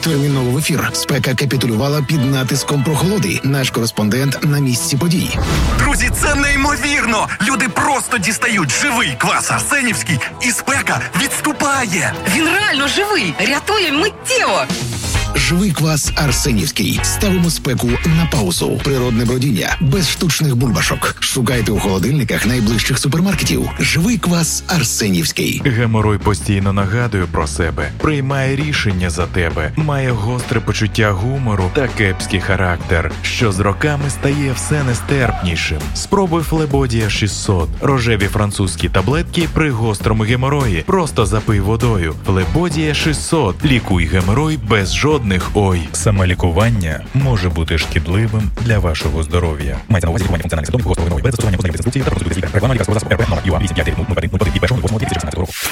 Терміново в ефір. Спека капітулювала під натиском прохолоди. Наш кореспондент на місці подій. Друзі, це неймовірно! Люди просто дістають живий квас арсенівський, і спека відступає. Він реально живий! Рятує миттєво! Живий квас арсенівський. Ставимо спеку на паузу. Природне бродіння. Без штучних бульбашок. Шукайте у холодильниках найближчих супермаркетів. Живий квас арсенівський. Геморой постійно нагадує про себе. Приймає рішення за тебе. Має гостре почуття гумору та кепський характер, що з роками стає все нестерпнішим. Спробуй Флебодія 600. Рожеві французькі таблетки при гострому геморої. Просто запий водою. Флебодія 600. Лікуй геморой без жодних ой. Самолікування може бути шкідливим для вашого здоров'я. Мається на увазі лікування функціональних симптомів гострого геморою без застосування позначних інструкцій та процедури з лікаря. Реклама лікарського засобу РП номер ЮА 8590 і першого 8 2016 року.